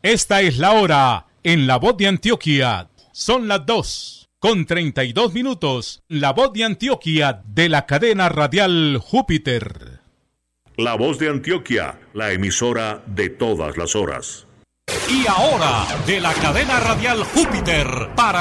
Esta es la hora en La Voz de Antioquia. Son las 2:32. La Voz de Antioquia de la cadena radial Júpiter. La Voz de Antioquia, la emisora de todas las horas. Y ahora, de la cadena radial Júpiter, para